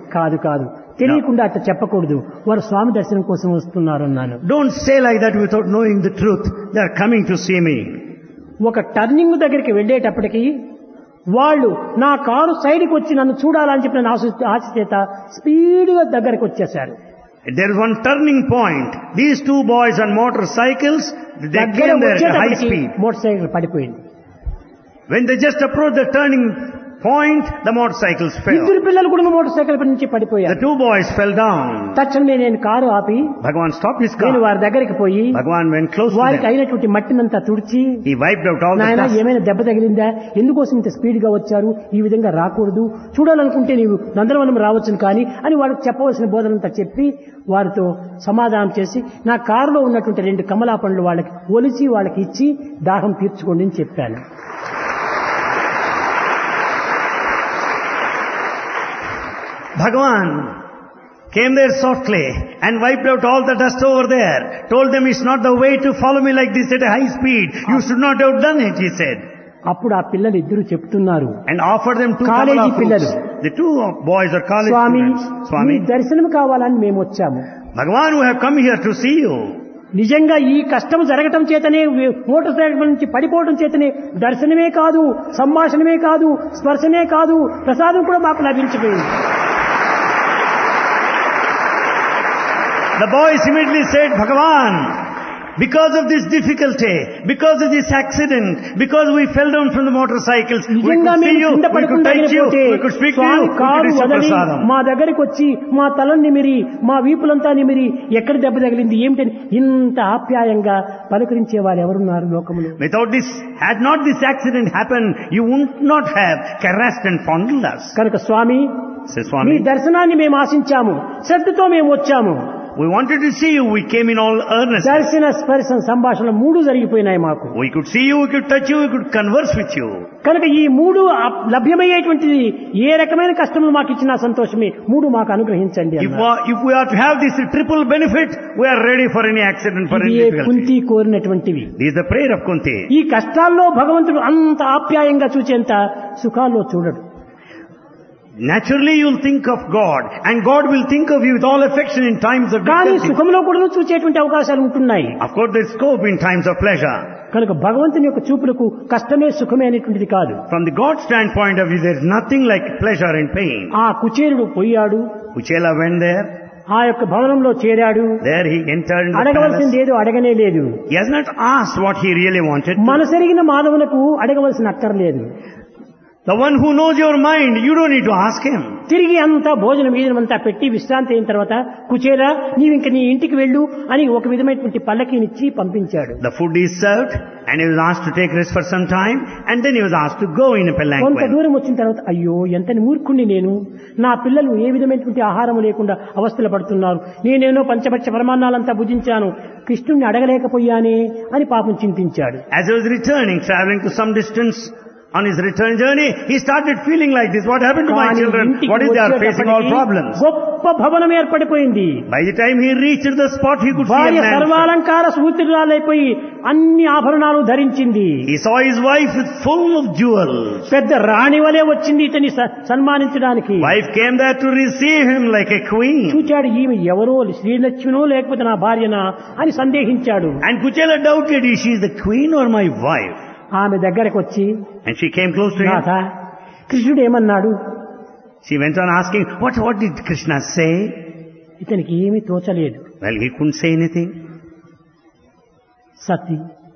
కాదు కాదు, తెలియకుండా అట్లా చెప్పకూడదు, వారు స్వామి దర్శనం కోసం వస్తున్నారు అన్నాను. Don't say like that without knowing the truth. They are coming to see me. ఒక టర్నింగ్ దగ్గరికి వెళ్ళేటప్పటికి వాళ్ళు నా కారు సైడ్కి వచ్చి నన్ను చూడాలని చెప్పిన ఆశ చేత స్పీడ్గా దగ్గరికి వచ్చేశారు. There is one turning point. These two boys on motorcycles, they came there at high speed. Motor cycle పడిపోయింది. When they just approached the turning point, the motorcycles fell. ఇద్దరు పిల్లలు కూడా మోటార్ సైకిల్ నుంచి The పడిపోయారు. two boys fell down. తక్షణమే నేను car ఆపి Bhagavan stopped his నేను car. వారి దగ్గరికి పోయి Bhagavan went close to వారికి them. అయినటువంటి మట్టినంతా తుడిచి, He wiped out all the నాయన dust. ఏమైనా దెబ్బ తగిలిందా, ఎందుకోసం ఇంత స్పీడ్ గా వచ్చారు, ఈ విధంగా రాకూడదు, చూడాలనుకుంటే నీవు నందనవనం రావచ్చును కానీ అని వాళ్ళకి చెప్పవలసిన బోధనంతా చెప్పి వారితో సమాధానం చేసి నా కారులో ఉన్నటువంటి 2 కమలా పండ్లు వాళ్ళకి ఒలిచి వాళ్ళకి ఇచ్చి దాహం తీర్చుకోండి అని చెప్పాను. Bhagavan came there softly and wiped out all the dust over there. Told them it's not the way to follow me like this at a high speed. You should not have done it, he said. అప్పుడు ఆ పిల్లలు ఇద్దరు చెప్తున్నారు, And offered them 2 College Kamala fruits. పిల్లలు. The 2 boys are college Swamy students. Me Swami, దర్శనం కావాలని మేము వచ్చాము. Bhagavan, who have come here to see you. నిజంగా ఈ కష్టం జరగటం చేతనే, మోటార్ సైకిల్ నుంచి పడిపోవడం చేతనే దర్శనమే కాదు, సంభాషణమే కాదు, స్పర్శనే కాదు, ప్రసాదం కూడా మాకు లభించిపోయింది. The boys immediately said, Bhagavan, because of this difficulty, because of this accident, because we fell down from the motorcycles, we నిజంగా could see మేము you, కింద we could పడకుండా touch you, అయినపోతే we could speak to Swamy you, we car could receive వదలి prasadam. మా దగ్గరికి వచ్చి మా తలని నిమిరి, మా వీపులంతా నిమిరి, ఎక్కడ దెబ్బ తగిలింది ఏమిటని ఇంత ఆప్యాయంగా పలకరించే వారు ఎవరున్నారు లోకములో? Without this, had not this accident happened, you would not have caressed and fondled us. కనుక స్వామి Says మీ Swami, దర్శనాన్ని మేము ఆశించాము, శ్రద్ధతో మేము వచ్చాము. we wanted to see you, we came in all earnestness. దర్శన స్పర్శ సంభాషణ 3 జరిగిపోయినాయి మాకు. We could see you, we could touch you, we could converse with you. కనుక ఈ 3 లభ్యమయ్యేటువంటిది ఏ రకమైన కష్టములు మాకు ఇచ్చినా సంతోషమే, 3 మాకు అనుగ్రహించండి అన్నారు. If we are to have this triple benefit, we are ready for any accident, for any ఇదే difficulty. Kunti కోరినటువంటివి. This is the prayer of Kunti. ఈ కష్టాల్లో భగవంతుడు అంత ఆప్యాయంగా చూచేంత సుఖాల్లో చూడడు. Naturally you will think of God, and God will think of you with all affection in times of కానీ difficulty. సుఖంలో కూడా చూచేటువంటి అవకాశాలు ఉంటున్నాయి. Of course there is scope in times of pleasure. కనుక భగవంతుని యొక్క చూపులకు కష్టమే సుఖమే అనేటువంటిది కాదు. From the God standpoint of view, there is nothing like pleasure and pain. ఆ కుచేరుడు పోయాడు, Kuchela went there. ఆ యొక్క భవనంలో చేరాడు, There he entered in the అడగవలసింది palace. ఏదో అడగనే లేదు. He has not asked what he really wanted. మనసెరిగిన మానవులకు అడగవలసిన అక్కర్లేదు. The one who knows your mind, you don't need to ask him. తిరిగి అంతా భోజనం అంతా పెట్టి విశ్రాంతి అయిన తర్వాత కుచేరా నీవింక నీ ఇంటికి వెళ్ళు అని ఒక విధమైనటువంటి పల్లకీనిచ్చి పంపించాడు. The food is served, and he was asked to take rest for some time, and then he was asked to go in a కొంత palanquin. దూరం వచ్చిన తర్వాత అయ్యో ఎంతని మూర్ఖుణ్ణి నేను, నా పిల్లలు ఏ విధమైనటువంటి ఆహారం లేకుండా అవస్థలు పడుతున్నారు, నేనేనో పంచభక్ష పరమాన్నాలంతా భుజించాను, కృష్ణుణ్ణి అడగలేకపోయానే అని పాపం చింతించాడు. As he was returning, traveling to some distance on his return journey, he started feeling like this. What happened to my కానీ children? ఇంటికి What is they are facing all వచ్చేటప్పటికి problems? గొప్ప భవనం ఏర్పడిపోయింది. By the time he reached the spot, he could see a భార్య man. సర్వాలంకార సూత్రురాలైపోయి అన్ని ఆభరణాలు ధరించింది. He saw his wife with full of jewels. పెద్ద రాణి వలె వచ్చింది ఇతని సన్మానించడానికి. Wife came there to receive him like a queen. చూచాడు ఈమె ఎవరో శ్రీలక్ష్మినో లేకపోతే నా భార్యనా అని సందేహించాడు. And Kuchela doubted, is she the queen or my wife? ఆమె దగ్గరకు వచ్చి And she came close to him. నాథ కృష్ణుడు ఏమన్నాడు? She went on asking, what did Krishna say? ఇతనికి ఏమీ తోచలేదు. Well, he couldn't say anything. Sati